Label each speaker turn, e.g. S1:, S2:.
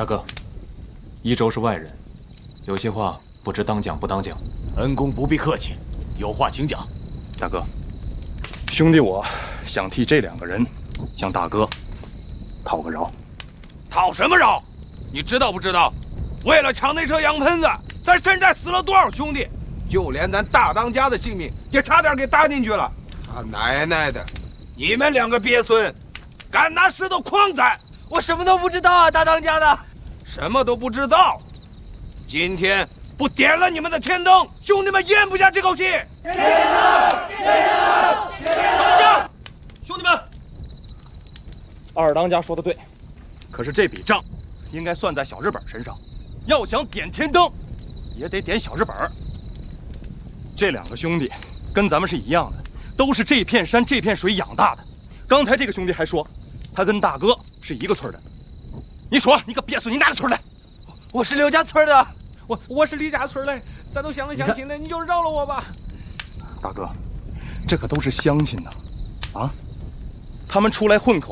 S1: 大哥，一周是外人，有些话不知当讲不当讲。
S2: 恩公不必客气，有话请讲。
S3: 大哥，兄弟我想替这2个人向大哥讨个饶。
S2: 讨什么饶？你知道不知道？为了抢那车羊喷子，咱深寨死了多少兄弟？就连咱大当家的性命也差点给搭进去了。他奶奶的！你们2个鳖孙，敢拿石头诓咱！
S4: 我什么都不知道啊，大当家的。
S2: 什么都不知道。今天不点了你们的天灯，兄弟们咽不下这口气。
S4: 天灯，天灯，天灯！下，兄弟们，
S3: 二当家说的对，可是这笔账应该算在小日本身上。要想点天灯，也得点小日本。这2个兄弟跟咱们是一样的，都是这片山这片水养大的。刚才这个兄弟还说，他跟大哥是一个村的。你说，你个鳖孙，你哪个村的？
S4: 我是刘家村的，我是李家村的，咱都相亲相亲了，你就饶了我吧。
S3: 大哥，这可都是乡亲呐，啊，他们出来混口。